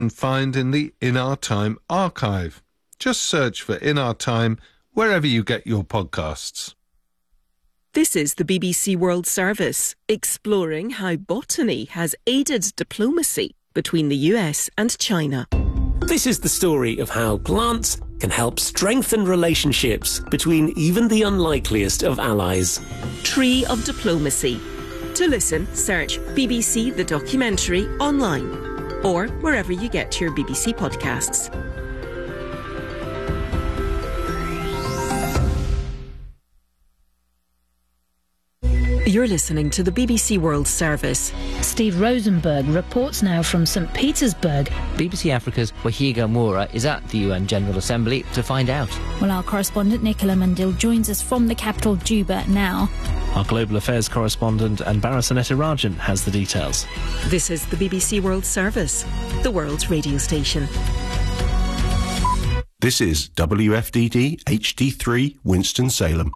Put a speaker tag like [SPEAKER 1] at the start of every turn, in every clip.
[SPEAKER 1] and find in the In Our Time archive. Just search for In Our Time wherever you get your podcasts.
[SPEAKER 2] This is the BBC World Service, exploring how botany has aided diplomacy between the US and China.
[SPEAKER 3] This is the story of how plants can help strengthen relationships between even the unlikeliest of allies.
[SPEAKER 2] Tree of Diplomacy. To listen, search BBC The Documentary online or wherever you get your BBC podcasts. You're listening to the BBC World Service.
[SPEAKER 4] Steve Rosenberg reports now from St Petersburg.
[SPEAKER 5] BBC Africa's Wahiga Moura is at the UN General Assembly to find out.
[SPEAKER 6] Well, our correspondent Nicola Mandil joins us from the capital, Juba, now.
[SPEAKER 7] Our Global Affairs correspondent Anbara Sanetarajan has the details.
[SPEAKER 2] This is the BBC World Service, the world's radio station.
[SPEAKER 8] This is WFDD HD3 Winston-Salem.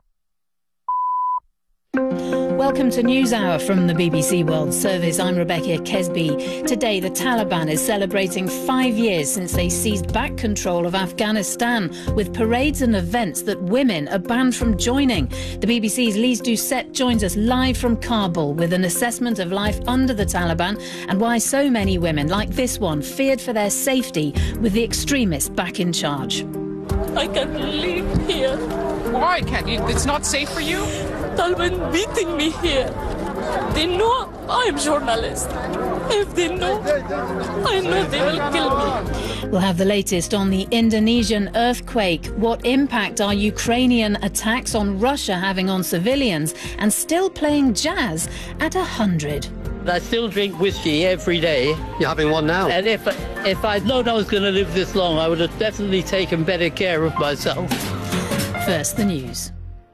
[SPEAKER 4] Welcome to NewsHour from the BBC World Service. I'm Rebecca Kesby. Today, the Taliban is celebrating 5 years since they seized back control of Afghanistan, with parades and events that women are banned from joining. The BBC's Lise Doucette joins us live from Kabul with an assessment of life under the Taliban and why so many women, like this one, feared for their safety with the extremists back in charge.
[SPEAKER 9] I can't live here.
[SPEAKER 10] Why can't you? It's not safe for you?
[SPEAKER 9] Taliban beating me here. They know I'm a journalist. If they know, I know they will kill me.
[SPEAKER 4] We'll have the latest on the Indonesian earthquake. What impact are Ukrainian attacks on Russia having on civilians? And still playing jazz at 100.
[SPEAKER 11] I still drink whiskey every day.
[SPEAKER 12] You're having one now?
[SPEAKER 11] And if I'd known I was going to live this long, I would have definitely taken better care of myself.
[SPEAKER 4] First, the news.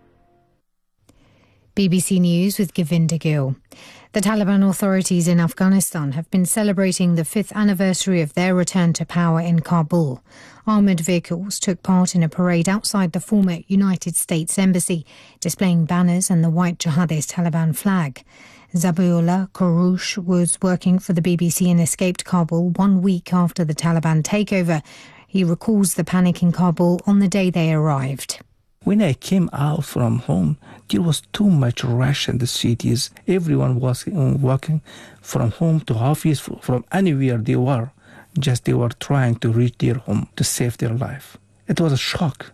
[SPEAKER 13] BBC News with Govinda Gill. The Taliban authorities in Afghanistan have been celebrating the 5th anniversary of their return to power in Kabul. Armoured vehicles took part in a parade outside the former United States Embassy, displaying banners and the white jihadist Taliban flag. Zabiullah Kouroush was working for the BBC and escaped Kabul 1 week after the Taliban takeover. He recalls the panic in Kabul on the day they arrived.
[SPEAKER 14] When I came out from home, there was too much rush in the cities. Everyone was walking from home to office, from anywhere they were. Just they were trying to reach their home to save their life. It was a shock.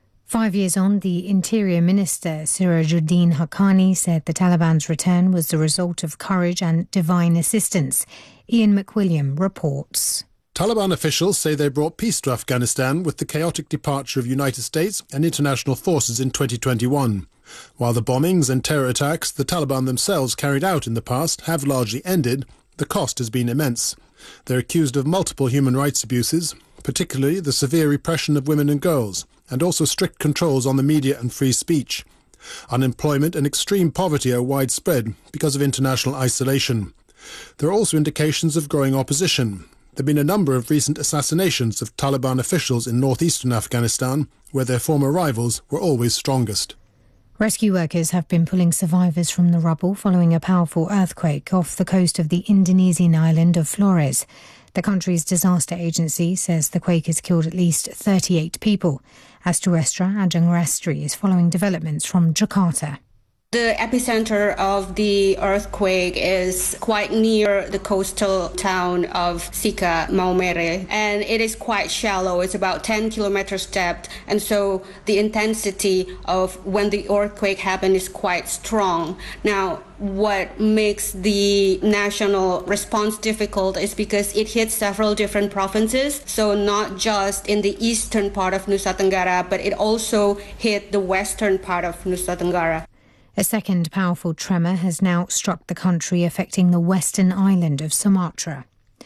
[SPEAKER 13] 5 years on, the Interior Minister Sirajuddin Haqqani said the Taliban's return was the result of courage and divine assistance. Ian McWilliam reports.
[SPEAKER 15] Taliban officials say they brought peace to Afghanistan with the chaotic departure of United States and international forces in 2021. While the bombings and terror attacks the Taliban themselves carried out in the past have largely ended, the cost has been immense. They're accused of multiple human rights abuses, particularly the severe repression of women and girls, and also strict controls on the media and free speech. Unemployment and extreme poverty are widespread because of international isolation. There are also indications of growing opposition. There have been a number of recent assassinations of Taliban officials in northeastern Afghanistan, where their former rivals were always strongest.
[SPEAKER 13] Rescue workers have been pulling survivors from the rubble following a powerful earthquake off the coast of the Indonesian island of Flores. The country's disaster agency says the quake has killed at least 38 people. Asturestra Ajeng Rastri is following developments from Jakarta.
[SPEAKER 16] The epicenter of the earthquake is quite near the coastal town of Sika, Maumere, and it is quite shallow. It's about 10 kilometers depth, and so the intensity of when the earthquake happened is quite strong. Now, what makes the national response difficult is because it hits several different provinces, so not just in the eastern part of Nusa Tenggara, but it also hit the western part of Nusa Tenggara.
[SPEAKER 13] A second powerful tremor has now struck the country, affecting the western island of Sumatra.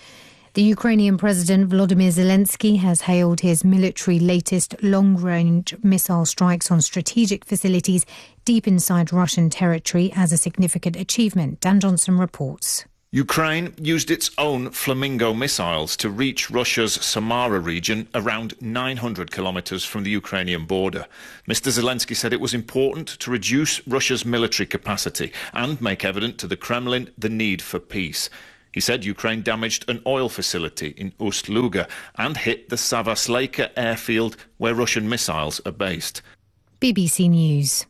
[SPEAKER 13] The Ukrainian President Volodymyr Zelensky has hailed his military latest long-range missile strikes on strategic facilities deep inside Russian territory as a significant achievement. Dan Johnson reports.
[SPEAKER 17] Ukraine used its own Flamingo missiles to reach Russia's Samara region, around 900 kilometres from the Ukrainian border. Mr Zelensky said it was important to reduce Russia's military capacity and make evident to the Kremlin the need for peace. He said Ukraine damaged an oil facility in Ust-Luga and hit the Savasleika airfield where Russian missiles are based.
[SPEAKER 13] BBC News.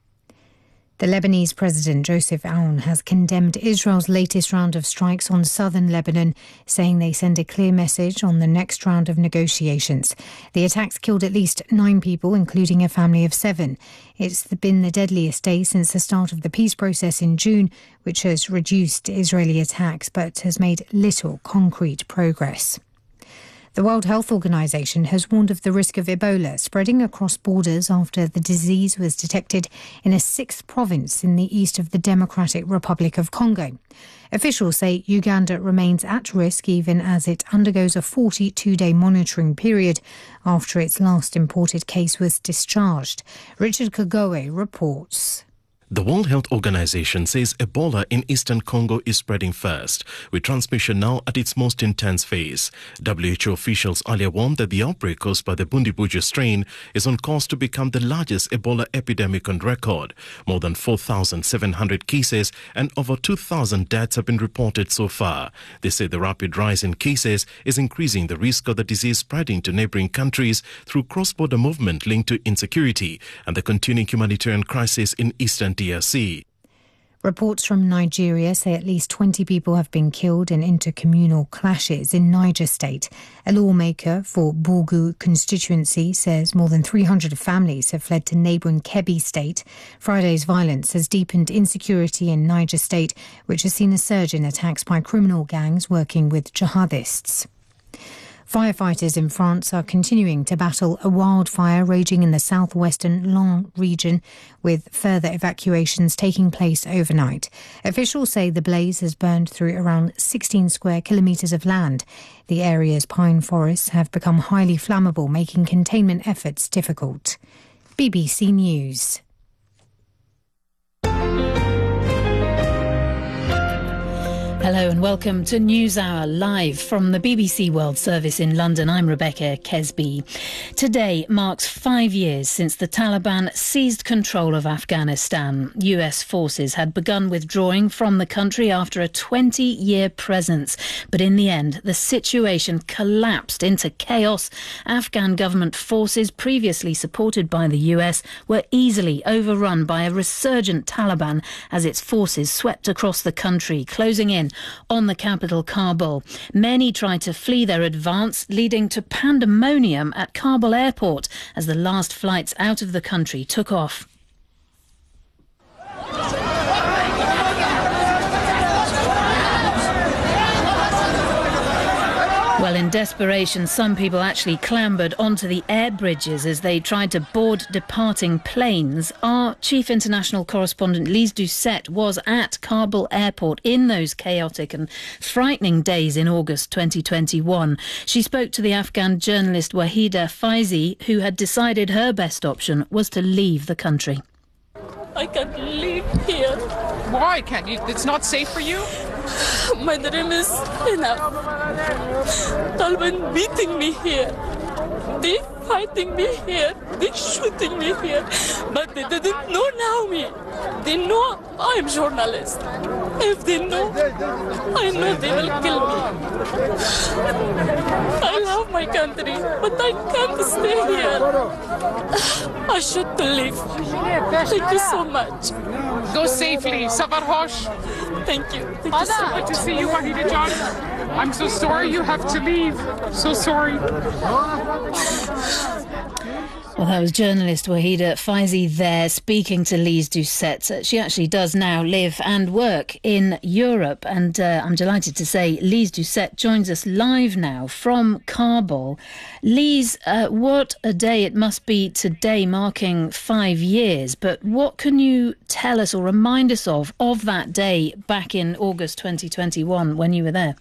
[SPEAKER 13] The Lebanese President Joseph Aoun has condemned Israel's latest round of strikes on southern Lebanon, saying they send a clear message on the next round of negotiations. The attacks killed at least 9 people, including a family of 7. It's been the deadliest day since the start of the peace process in June, which has reduced Israeli attacks but has made little concrete progress. The World Health Organization has warned of the risk of Ebola spreading across borders after the disease was detected in a 6th province in the east of the Democratic Republic of Congo. Officials say Uganda remains at risk even as it undergoes a 42-day monitoring period after its last imported case was discharged. Richard Kagoe reports.
[SPEAKER 12] The World Health Organization says Ebola in eastern Congo is spreading fast, with transmission now at its most intense phase. WHO officials earlier warned that the outbreak caused by the Bundibugyo strain is on course to become the largest Ebola epidemic on record. More than 4,700 cases and over 2,000 deaths have been reported so far. They say the rapid rise in cases is increasing the risk of the disease spreading to neighboring countries through cross-border movement linked to insecurity and the continuing humanitarian crisis in eastern DRC.
[SPEAKER 13] Reports from Nigeria say at least 20 people have been killed in intercommunal clashes in Niger State. A lawmaker for Bogu constituency says more than 300 families have fled to neighbouring Kebbi State. Friday's violence has deepened insecurity in Niger State, which has seen a surge in attacks by criminal gangs working with jihadists. Firefighters in France are continuing to battle a wildfire raging in the southwestern Landes region, with further evacuations taking place overnight. Officials say the blaze has burned through around 16 square kilometres of land. The area's pine forests have become highly flammable, making containment efforts difficult. BBC News.
[SPEAKER 4] Hello and welcome to NewsHour live from the BBC World Service in London. I'm Rebecca Kesby. Today marks 5 years since the Taliban seized control of Afghanistan. US forces had begun withdrawing from the country after a 20-year presence. But in the end, the situation collapsed into chaos. Afghan government forces, previously supported by the US, were easily overrun by a resurgent Taliban as its forces swept across the country, closing in on the capital, Kabul. Many tried to flee their advance, leading to pandemonium at Kabul airport as the last flights out of the country took off. Well, in desperation, some people actually clambered onto the air bridges as they tried to board departing planes. Our chief international correspondent, Lise Doucette, was at Kabul airport in those chaotic and frightening days in August 2021. She spoke to the Afghan journalist Wahida Faizi, who had decided her best option was to leave the country.
[SPEAKER 9] I can't live here.
[SPEAKER 10] Why can't you? It's not safe for you?
[SPEAKER 9] My dream is enough. Taliban beating me here. They fighting me here. They shooting me here. But they didn't know me. They know I'm journalist. If they know, I know they will kill me. I love my country, but I can't stay here. I should leave. Thank you so much.
[SPEAKER 10] Go safely. Savar hosh.
[SPEAKER 9] Thank you. Thank you so much.
[SPEAKER 10] Good to see you, Wahida John. I'm so sorry you have to leave. So sorry.
[SPEAKER 4] Well, that was journalist Wahida Faizi there speaking to Lise Doucette. She actually does now live and work in Europe, and I'm delighted to say Lise Doucette joins us live now from Kabul. Lise, what a day it must be today, marking 5 years. But what can you tell us or remind us of that day back in August 2021 when you were there?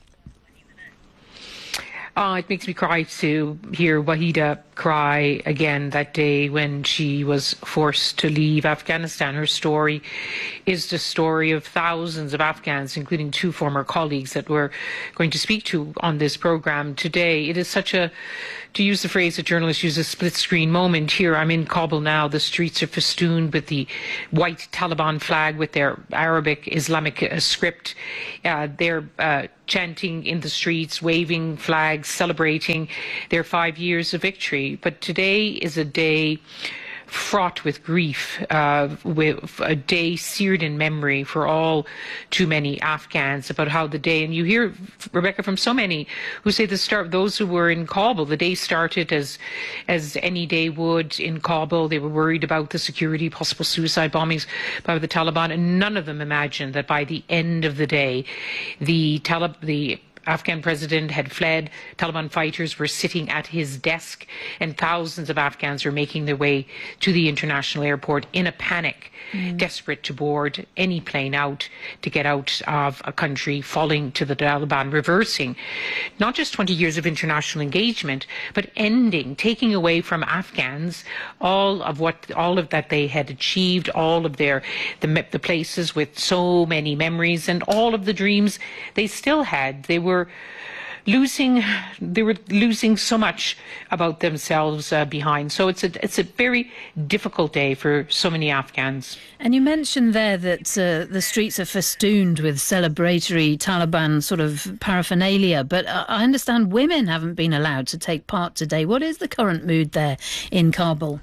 [SPEAKER 18] It makes me cry to hear Wahida cry again that day when she was forced to leave Afghanistan. Her story is the story of thousands of Afghans, including 2 former colleagues that we're going to speak to on this programme today. It is such a, to use the phrase that journalists use, a split-screen moment. Here I'm in Kabul now. The streets are festooned with the white Taliban flag with their Arabic Islamic script. They're chanting in the streets, waving flags, celebrating their 5 years of victory. But today is a day fraught with grief, with a day seared in memory for all too many Afghans about how the day, and you hear, Rebecca, from so many who say those who were in Kabul, the day started as any day would in Kabul. They were worried about the security, possible suicide bombings by the Taliban, and none of them imagined that by the end of the day, the Afghan president had fled. Taliban fighters were sitting at his desk, and thousands of Afghans were making their way to the international airport in a panic, desperate to board any plane out to get out of a country falling to the Taliban, reversing not just 20 years of international engagement, but taking away from Afghans all of that they had achieved, all of the places with so many memories, and all of the dreams they still had. They were losing so much about themselves behind. So it's a very difficult day for so many Afghans.
[SPEAKER 4] And you mentioned there that the streets are festooned with celebratory Taliban sort of paraphernalia, but I understand women haven't been allowed to take part today. What is the current mood there in Kabul?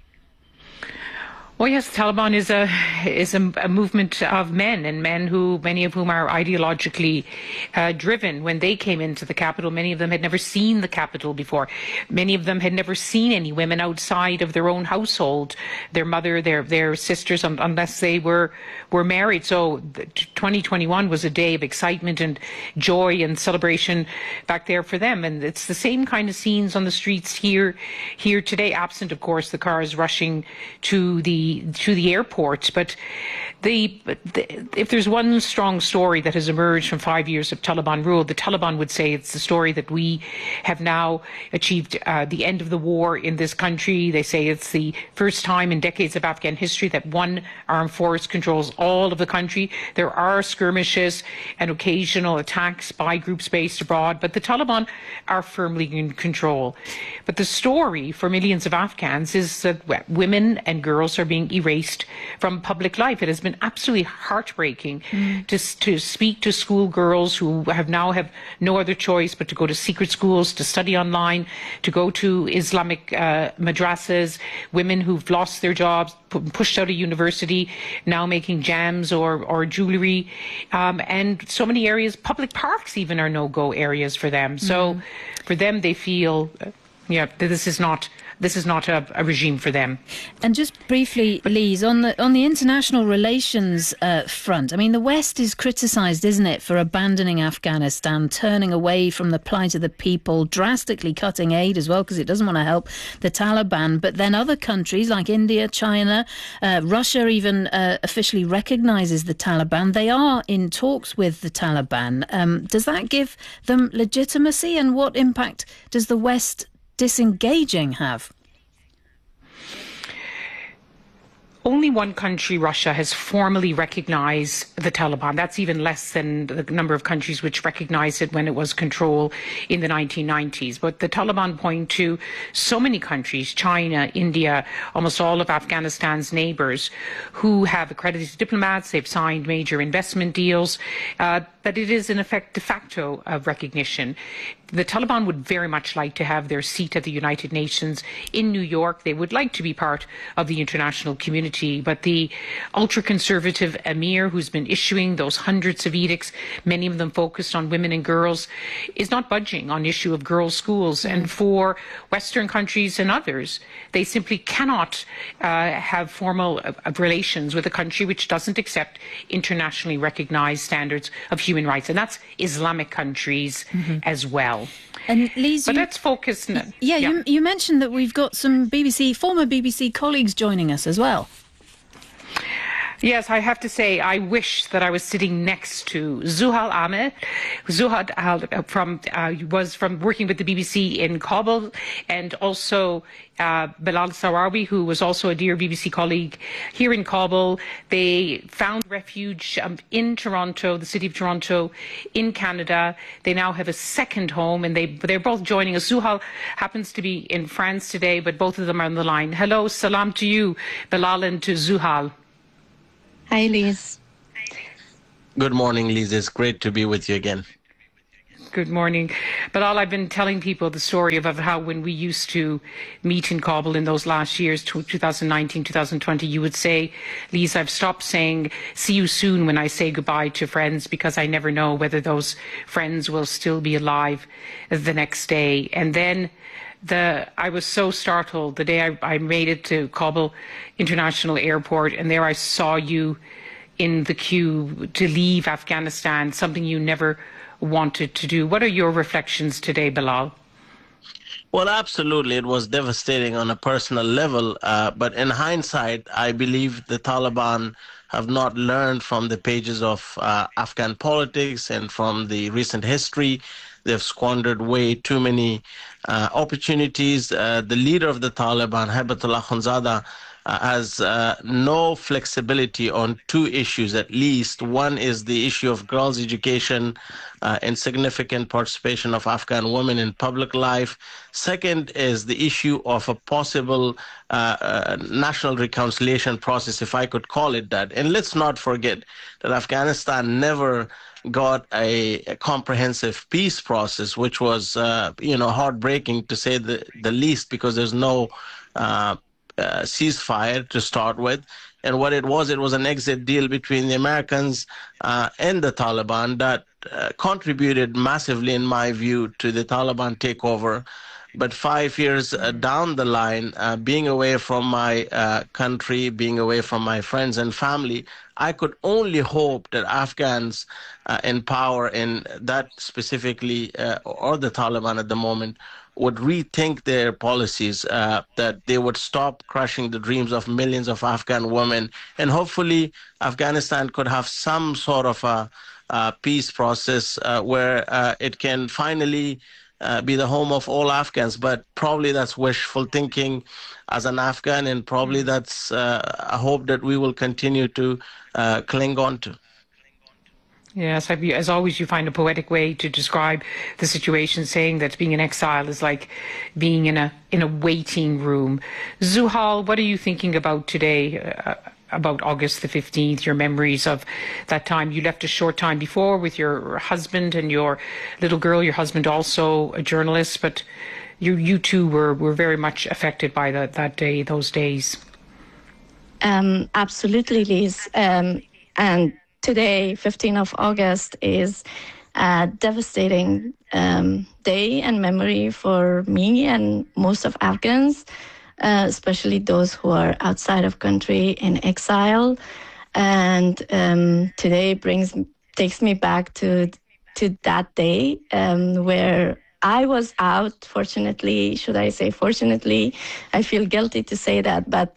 [SPEAKER 18] Well, yes, Taliban is a movement of men, and many of whom are ideologically driven. When they came into the capital, many of them had never seen the capital before. Many of them had never seen any women outside of their own household, their mother, their sisters, unless they were married. So 2021 was a day of excitement and joy and celebration back there for them. And it's the same kind of scenes on the streets here today, absent, of course, the cars rushing to the airport. But if there's one strong story that has emerged from 5 years of Taliban rule, the Taliban would say it's the story that we have now achieved the end of the war in this country. They say it's the first time in decades of Afghan history that one armed force controls all of the country. There are skirmishes and occasional attacks by groups based abroad, but the Taliban are firmly in control. But the story for millions of Afghans is that women and girls are being erased from public life. It has been absolutely heartbreaking to speak to schoolgirls who have no other choice but to go to secret schools, to study online, to go to Islamic madrasas, women who've lost their jobs, pushed out of university, now making jams or jewellery, and so many areas, public parks even, are no-go areas for them. So for them, they feel that this is not a regime for them. And just briefly, Lise, on the international relations front, I mean, the West is criticised, isn't it, for abandoning Afghanistan, turning away from the plight of the people, drastically cutting aid as well because it doesn't want to help the Taliban. But then other countries like India, China, Russia even officially recognises the Taliban. They are in talks with the Taliban. Does that give them legitimacy, and what impact does the West disengaging have? Only one country, Russia, has formally recognized the Taliban. That's even less than the number of countries which recognized it when it was control in the 1990s. But the Taliban point to so many countries, China, India, almost all of Afghanistan's neighbors, who have accredited diplomats. They've signed major investment deals, that it is in effect de facto recognition. The Taliban would very much like to have their seat at the United Nations in New York. They would like to be part of the international community, but the ultra-conservative emir who's been issuing those hundreds of edicts, many of them focused on women and girls, is not budging on issue of girls' schools. And for Western countries and others, they simply cannot have formal relations with a country which doesn't accept internationally recognized standards of human rights. And that's Islamic countries as well.
[SPEAKER 4] And Lise,
[SPEAKER 18] but let's focus.
[SPEAKER 4] You mentioned that we've got some former BBC colleagues joining us as well.
[SPEAKER 18] Yes, I have to say, I wish that I was sitting next to Zuhal Ahmed. Zuhal was from working with the BBC in Kabul, and also Bilal Sarawi, who was also a dear BBC colleague here in Kabul. They found refuge in Toronto, the city of Toronto, in Canada. They now have a second home, and they're both joining us. Zuhal happens to be in France today, but both of them are on the line. Hello, salam to you, Bilal, and to Zuhal.
[SPEAKER 19] Hi, Lise. Good morning, Lise. It's great to be with you again.
[SPEAKER 18] Good morning. But I've been telling people the story of how when we used to meet in Kabul in those last years, 2019, 2020, you would say, Lisa, I've stopped saying see you soon when I say goodbye to friends because I never know whether those friends will still be alive the next day. And then I was so startled the day I made it to Kabul International Airport, and there I saw you in the queue to leave Afghanistan, something you never wanted to do. What are your reflections today, Bilal?
[SPEAKER 19] Well, absolutely. It was devastating on a personal level. But in hindsight, I believe the Taliban have not learned from the pages of Afghan politics and from the recent history. They've squandered way too many opportunities. The leader of the Taliban, Haibatullah Akhundzada, has no flexibility on two issues at least. One is the issue of girls' education and significant participation of Afghan women in public life. Second is the issue of a possible national reconciliation process, if I could call it that. And let's not forget that Afghanistan never got a comprehensive peace process, which was, heartbreaking to say the least, because there's no ceasefire to start with. And what it was an exit deal between the Americans and the Taliban that contributed massively, in my view, to the Taliban takeover. But 5 years down the line, being away from my country, being away from my friends and family, I could only hope that Afghans in power, in that specifically, or the Taliban at the moment, would rethink their policies, that they would stop crushing the dreams of millions of Afghan women. And hopefully Afghanistan could have some sort of a peace process where it can finally be the home of all Afghans. But probably that's wishful thinking as an Afghan, and probably that's a hope that we will continue to cling on to.
[SPEAKER 18] Yes, as always, you find a poetic way to describe the situation, saying that being in exile is like being in a waiting room. Zuhal, what are you thinking about today, about August the 15th, your memories of that time? You left a short time before with your husband and your little girl, your husband also a journalist, but you two were very much affected by that day, those days.
[SPEAKER 20] Absolutely, Liz. And today, 15th of August, is a devastating day and memory for me and most of Afghans, especially those who are outside of country in exile. And today takes me back to that day where I was out, fortunately, should I say fortunately? I feel guilty to say that, but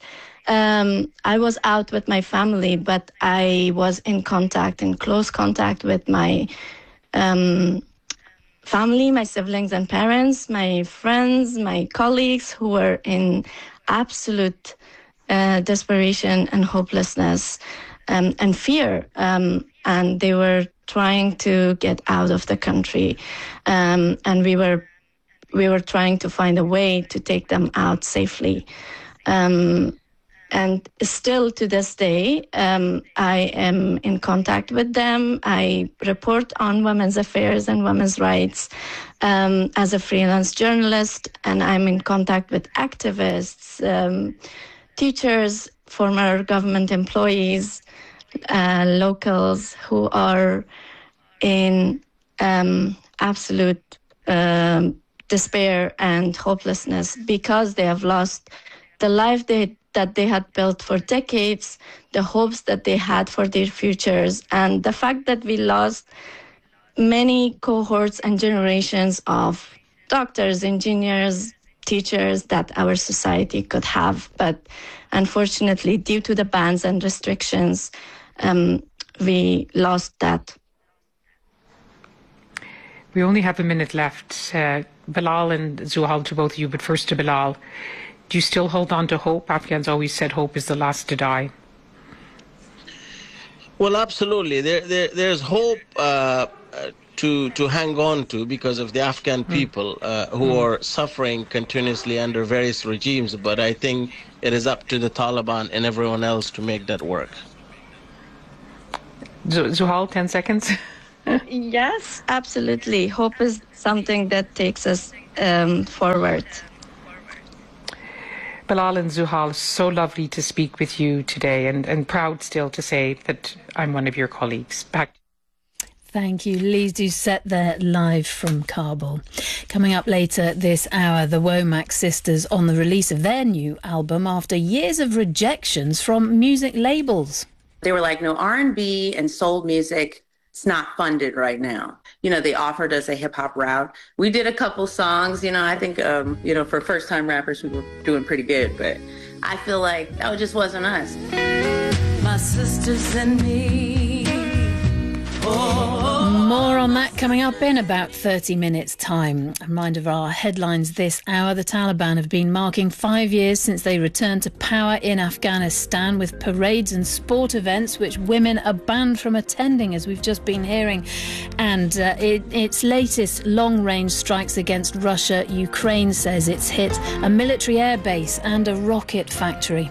[SPEAKER 20] I was out with my family, but I was in close contact with my family, my siblings and parents, my friends, my colleagues who were in absolute desperation and hopelessness and fear. And they were trying to get out of the country. And we were trying to find a way to take them out safely. And still to this day, I am in contact with them. I report on women's affairs and women's rights as a freelance journalist, and I'm in contact with activists, teachers, former government employees, locals who are in absolute despair and hopelessness because they have lost the life that they had built for decades, the hopes that they had for their futures, and the fact that we lost many cohorts and generations of doctors, engineers, teachers that our society could have. But unfortunately, due to the bans and restrictions, we lost that.
[SPEAKER 18] We only have a minute left. Bilal and Zuhal, to both of you, but first to Bilal. Do you still hold on to hope? Afghans always said hope is the last to die.
[SPEAKER 19] Well, absolutely. There's hope to hang on to because of the Afghan people who are suffering continuously under various regimes. But I think it is up to the Taliban and everyone else to make that work.
[SPEAKER 18] Zuhal, 10 seconds.
[SPEAKER 20] Yes, absolutely. Hope is something that takes us forward.
[SPEAKER 18] Bilal and Zuhal, so lovely to speak with you today, and proud still to say that I'm one of your colleagues. Back.
[SPEAKER 4] Thank you. Lise Doucette there, live from Kabul. Coming up later this hour, the Womack sisters on the release of their new album after years of rejections from music labels.
[SPEAKER 21] They were like, no, R&B and soul music, it's not funded right now. You know, they offered us a hip hop route. We did a couple songs, you know, I think, you know, for first time rappers, we were doing pretty good, but I feel like that just wasn't us.
[SPEAKER 22] My sisters and me.
[SPEAKER 4] More on that coming up in about 30 minutes' time. A reminder of our headlines this hour. The Taliban have been marking 5 years since they returned to power in Afghanistan, with parades and sport events which women are banned from attending, as we've just been hearing. And its latest long-range strikes against Russia, Ukraine says it's hit a military air base and a rocket factory.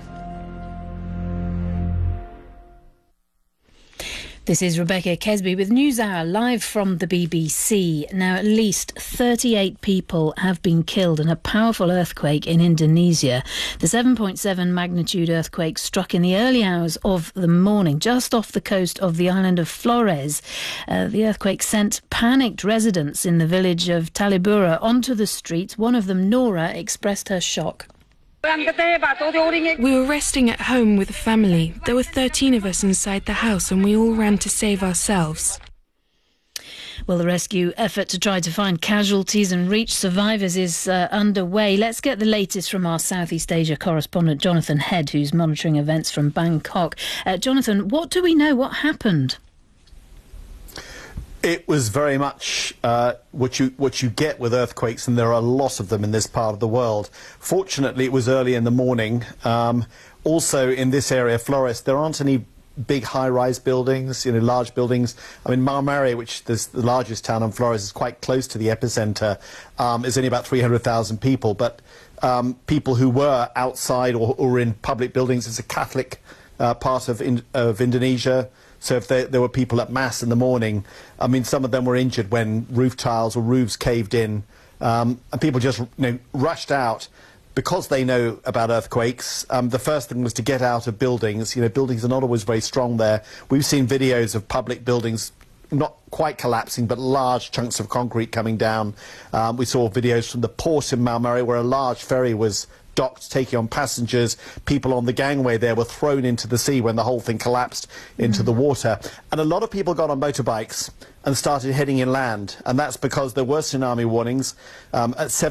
[SPEAKER 4] This is Rebecca Kesby with NewsHour live from the BBC. Now, at least 38 people have been killed in a powerful earthquake in Indonesia. The 7.7 magnitude earthquake struck in the early hours of the morning, just off the coast of the island of Flores. The earthquake sent panicked residents in the village of Talibura onto the streets. One of them, Nora, expressed her shock.
[SPEAKER 23] We were resting at home with the family. There were 13 of us inside the house and we all ran to save ourselves.
[SPEAKER 4] Well, the rescue effort to try to find casualties and reach survivors is underway. Let's get the latest from our Southeast Asia correspondent, Jonathan Head, who's monitoring events from Bangkok. Jonathan, what do we know? What happened?
[SPEAKER 24] It was very much what you get with earthquakes, and there are a lot of them in this part of the world. Fortunately, it was early in the morning. Also, in this area, Flores, there aren't any big high-rise buildings, you know, large buildings. I mean, Marmari, which is the largest town on Flores, is quite close to the epicenter. Is only about 300,000 people, but people who were outside or in public buildings, it's a Catholic part of Indonesia. So if there were people at Mass in the morning, I mean, some of them were injured when roof tiles or roofs caved in. And people just rushed out because they know about earthquakes. The first thing was to get out of buildings. You know, buildings are not always very strong there. We've seen videos of public buildings not quite collapsing, but large chunks of concrete coming down. We saw videos from the port in Marmari where a large ferry was docked, taking on passengers. People on the gangway there were thrown into the sea when the whole thing collapsed into the water. And a lot of people got on motorbikes and started heading inland, and that's because there were tsunami warnings. At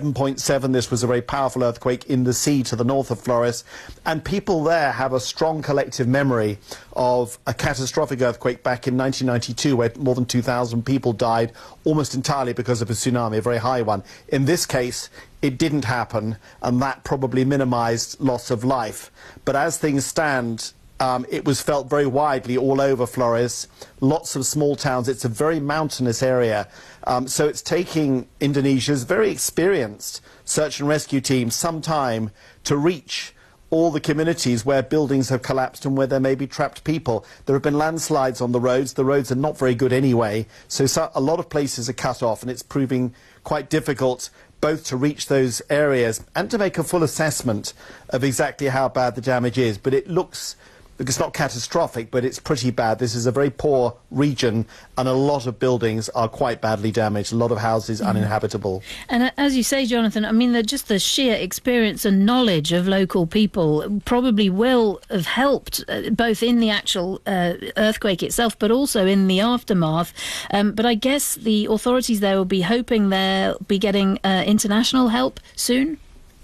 [SPEAKER 24] 7.7, this was a very powerful earthquake in the sea to the north of Flores, and people there have a strong collective memory of a catastrophic earthquake back in 1992 where more than 2,000 people died almost entirely because of a tsunami, a very high one. In this case, it didn't happen, and that probably minimized loss of life. But as things stand, it was felt very widely all over Flores, lots of small towns. It's a very mountainous area. So it's taking Indonesia's very experienced search and rescue team some time to reach all the communities where buildings have collapsed and where there may be trapped people. There have been landslides on the roads. The roads are not very good anyway. So a lot of places are cut off, and it's proving quite difficult both to reach those areas and to make a full assessment of exactly how bad the damage is. But it looks, it's not catastrophic, but it's pretty bad. This is a very poor region, and a lot of buildings are quite badly damaged, a lot of houses uninhabitable.
[SPEAKER 4] And as you say, Jonathan, I mean, just the sheer experience and knowledge of local people probably will have helped, both in the actual earthquake itself, but also in the aftermath. But I guess the authorities there will be hoping they'll be getting international help soon?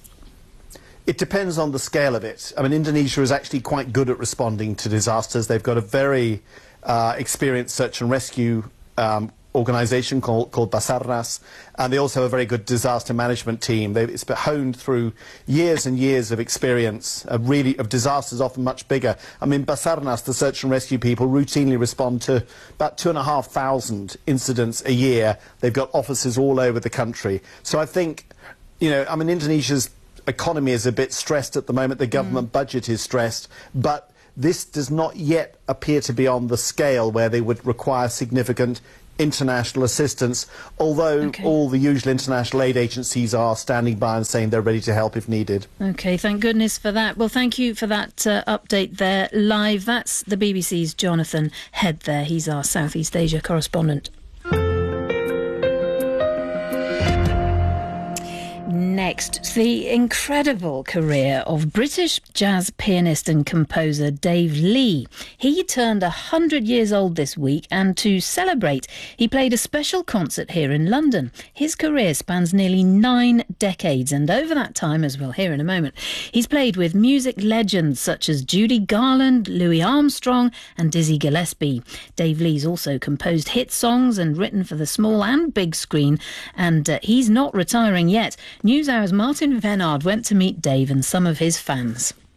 [SPEAKER 24] It depends on the scale of it. I mean, Indonesia is actually quite good at responding to disasters. They've got a very experienced search and rescue organisation called Basarnas, and they also have a very good disaster management team. It's been honed through years and years of experience, of disasters often much bigger. I mean, Basarnas, the search and rescue people, routinely respond to about 2,500 incidents a year. They've got offices all over the country. So I think, you know, I mean, Indonesia's economy is a bit stressed at the moment. The government budget is stressed, but this does not yet appear to be on the scale where they would require significant international assistance, although all the usual international aid agencies are standing by and saying they're ready to help if needed.
[SPEAKER 4] OK, thank goodness for that. Well, thank you for that update there live. That's the BBC's Jonathan Head there. He's our Southeast Asia correspondent. Next, the incredible career of British jazz pianist and composer Dave Lee. He turned 100 years old this week, and to celebrate, he played a special concert here in London. His career spans nearly 9 decades, and over that time, as we'll hear in a moment, he's played with music legends such as Judy Garland, Louis Armstrong and Dizzy Gillespie. Dave Lee's also composed hit songs and written for the small and big screen, and he's not retiring yet. NewsHour's Martin Venard went to meet Dave and some of his fans.